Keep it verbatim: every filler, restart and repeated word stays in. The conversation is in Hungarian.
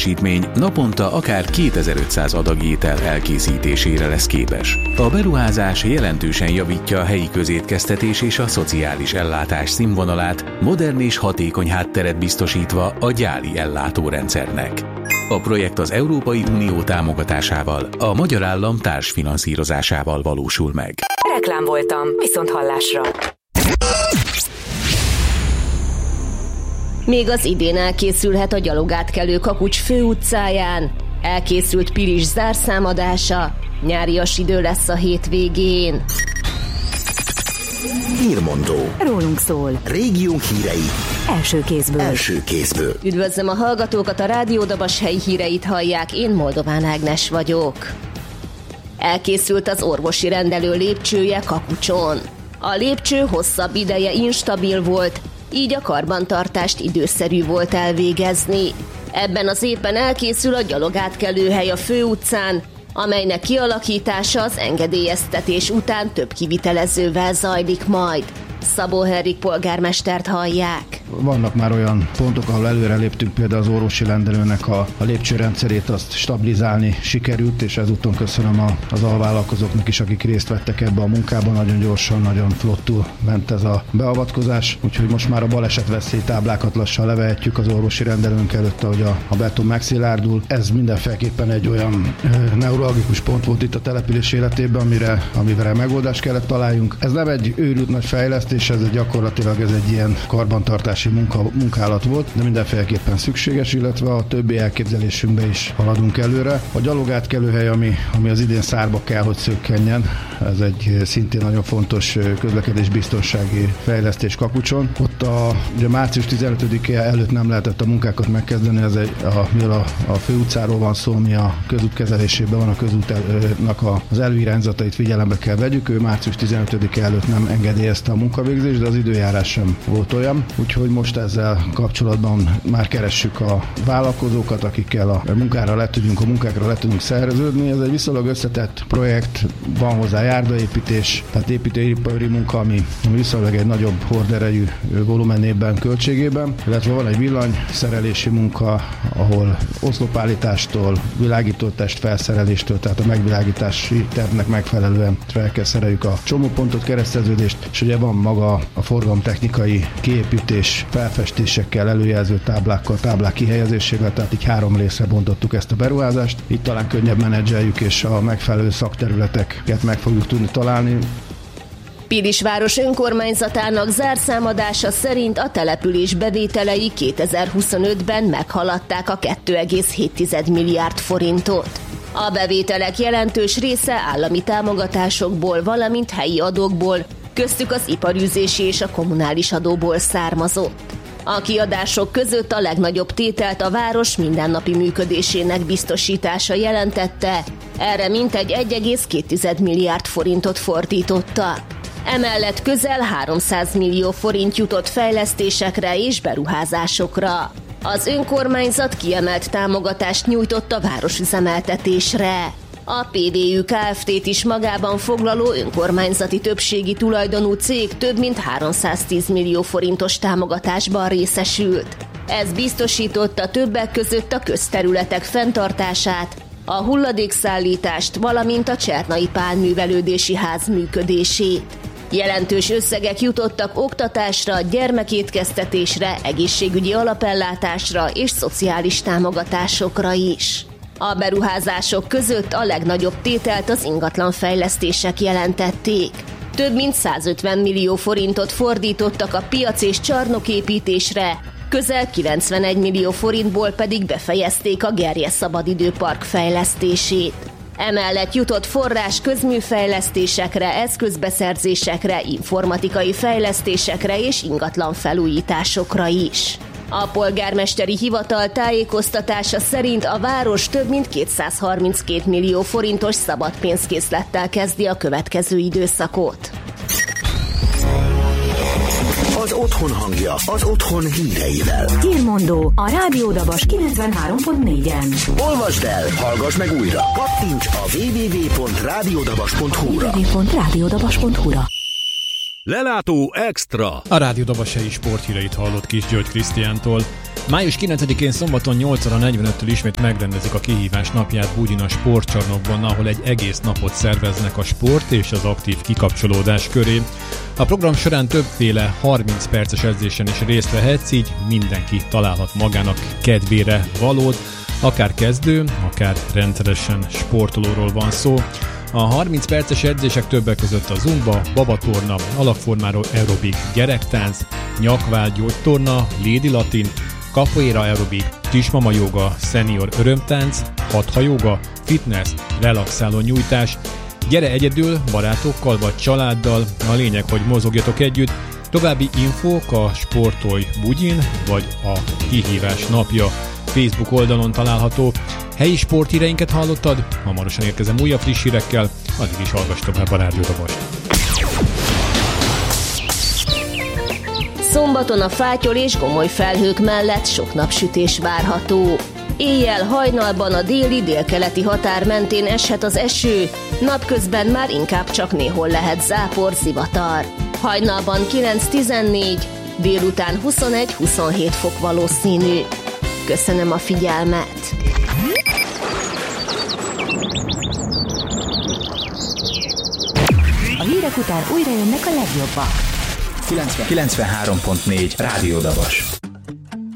létesítmény naponta akár kétezer-ötszáz adag étel elkészítésére lesz képes. A beruházás jelentősen javítja a helyi közétkeztetés és a szociális ellátás színvonalát, modern és hatékony hátteret biztosítva a gyáli ellátórendszernek. A projekt az Európai Unió támogatásával, a magyar állam társfinanszírozásával valósul meg. Reklám voltam, viszont hallásra. Még az idén elkészülhet a gyalogátkelő Kakucs főutcáján. Elkészült Pilis zárszámadása. Nyárias idő lesz a hétvégén. Hírmondó. Rólunk szól. Régiónk hírei. Első kézből. Első kézből. Üdvözlöm a hallgatókat, a Rádió Dabas helyi híreit hallják, én Moldován Ágnes vagyok. Elkészült az orvosi rendelő lépcsője Kakucson. A lépcső hosszabb ideje instabil volt, így a karbantartást időszerű volt elvégezni. Ebben az évben elkészül a gyalogátkelőhely a főutcán, amelynek kialakítása az engedélyeztetés után több kivitelezővel zajlik majd. Szabó Henrik polgármestert hallják. Vannak már olyan pontok, ahol előreléptünk, például az orvosi rendelőnek a, a lépcsőrendszerét azt stabilizálni sikerült, és ezúton köszönöm a, az alvállalkozóknak is, akik részt vettek ebbe a munkában. Nagyon gyorsan, nagyon flottul ment ez a beavatkozás, úgyhogy most már a balesetveszélytáblákat lassan levehetjük az orvosi rendelőnk előtt, ahogy a, a beton megszilárdul. Ez mindenféleképpen egy olyan e, neuralgikus pont volt itt a település életében, amire, amire megoldást kellett találjunk. Ez nem egy őrült nagy fejlesztés, ez egy gyakorlatilag ez egy ilyen karbantartás Munka, munkálat volt, de mindenféleképpen szükséges, illetve a többi elképzelésünkbe is haladunk előre. A gyalogátkelőhely, ami, ami az idén szárba kell, hogy szökkenjen, ez egy szintén nagyon fontos közlekedésbiztonsági fejlesztés Kakucson. Ott a, ugye március tizenötödike előtt nem lehetett a munkákat megkezdeni, ez egy, a, mivel a, a főutcáról van szó, ami a közút kezelésében van, a közútnak az előirányzatait figyelembe kell vegyük. Ő március tizenötödike előtt nem engedélyezte a munkavégzést, de az időjárás sem volt olyan, úgyhogy most ezzel kapcsolatban már keressük a vállalkozókat, akikkel a munkára le tudjunk, a munkákra le tudunk szerződni. Ez egy viszonylag összetett projekt, van hozzá járdaépítés, tehát építőipari munka, ami, ami viszonylag egy nagyobb horderejű volumenében, költségében, illetve van egy villanyszerelési munka, ahol oszlopállítástól, világítótest felszereléstől, tehát a megvilágítási tervnek megfelelően fel kell szereljük a csomópontot, kereszteződést, és ugye van maga a forgalomtechnikai kiépítés, felfestésekkel, előjelző táblákkal, táblák kihelyezésével, tehát így három részre bontottuk ezt a beruházást. Itt talán könnyebb menedzseljük, és a megfelelő szakterületeket meg fogjuk tudni találni. Pilisváros önkormányzatának zárszámadása szerint a település bevételei kétezer-huszonötben meghaladták a két egész hét milliárd forintot. A bevételek jelentős része állami támogatásokból, valamint helyi adókból, köztük az iparűzési és a kommunális adóból származott. A kiadások között a legnagyobb tételt a város mindennapi működésének biztosítása jelentette, erre mintegy egy egész két milliárd forintot fordítottak. Emellett közel háromszáz millió forint jutott fejlesztésekre és beruházásokra. Az önkormányzat kiemelt támogatást nyújtott a városüzemeltetésre. A pé dé ü Kft-t is magában foglaló önkormányzati többségi tulajdonú cég több mint háromszáztíz millió forintos támogatásban részesült. Ez biztosította többek között a közterületek fenntartását, a hulladékszállítást, valamint a Csernai Pál művelődési ház működését. Jelentős összegek jutottak oktatásra, gyermekétkeztetésre, egészségügyi alapellátásra és szociális támogatásokra is. A beruházások között a legnagyobb tételt az ingatlanfejlesztések jelentették. Több mint százötven millió forintot fordítottak a piac és csarnoképítésre, közel kilencvenegy millió forintból pedig befejezték a Gerje Szabadidőpark fejlesztését. Emellett jutott forrás közműfejlesztésekre, eszközbeszerzésekre, informatikai fejlesztésekre és ingatlan felújításokra is. A polgármesteri hivatal tájékoztatása szerint a város több mint kétszázharminckét millió forintos szabad pénzkészlettel kezdi a következő időszakot. Az otthon hangja, az otthon híreivel. Hírmondó a Rádió Dabas kilencvenhárom pont négyen. Olvasd el, hallgass meg újra. Kattints a double-u double-u double-u pont rádiódabas pont hu-ra. double-u double-u double-u pont rádiódabas pont hu-ra. Lelátó Extra. A Rádió Dabas helyi sporthíreit hallott Kis György Krisztiántól. május kilencedikén szombaton nyolc óra negyvenöttől ismét megrendezik a kihívás napját Bugyin a sportcsarnokban, ahol egy egész napot szerveznek a sport és az aktív kikapcsolódás köré. A program során többféle harminc perces edzésen is részt vehetsz, így mindenki találhat magának kedvére valót, akár kezdő, akár rendszeresen sportolóról van szó. A harminc perces edzések többek között a zumba, babatorna, alapformáró aerobik, gyerektánc, nyakvál gyógytorna, lédi latin, capoeira aerobik, kismama jóga, senior örömtánc, hatha jóga, fitness, relaxáló nyújtás. Gyere egyedül, barátokkal vagy családdal, a lényeg, hogy mozogjatok együtt. További infók a Sportolj Bugyin vagy a Kihívás napja Facebook oldalon található. Helyi sporthíreinket hallottad? Hamarosan érkezem újabb friss hírekkel, addig is hallgass tovább a Rádió Dabast. Szombaton a fátyol és gomoly felhők mellett sok napsütés várható. Éjjel hajnalban a déli délkeleti határ mentén eshet az eső, napközben már inkább csak néhol lehet zápor, zivatar. Hajnalban kilenc-tizennégy, délután huszonegy-huszonhét fok valószínű. Köszönöm a figyelmet! A hírek után újra jönnek a legjobbak. kilencvenhárom pont négy Rádió Dabas.